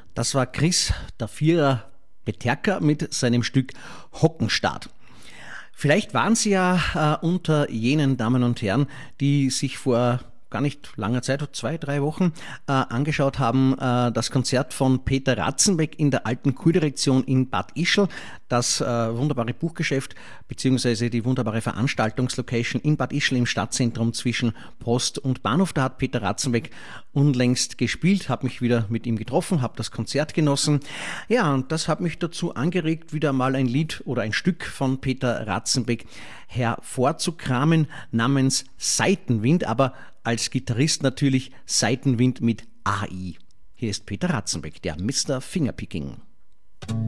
Das war Chris, der Vierer Peterka mit seinem Stück Hockenstaat. Vielleicht waren Sie ja unter jenen Damen und Herren, die sich vor gar nicht langer Zeit, 2-3 Wochen, angeschaut haben, das Konzert von Peter Ratzenbeck in der Alten Kurdirektion in Bad Ischl, das wunderbare Buchgeschäft bzw. die wunderbare Veranstaltungslocation in Bad Ischl im Stadtzentrum zwischen Post und Bahnhof. Da hat Peter Ratzenbeck unlängst gespielt, habe mich wieder mit ihm getroffen, habe das Konzert genossen. Ja, und das hat mich dazu angeregt, wieder mal ein Lied oder ein Stück von Peter Ratzenbeck hervorzukramen namens Seitenwind, aber als Gitarrist natürlich Seitenwind mit AI. Hier ist Peter Ratzenbeck, der Mr. Fingerpicking.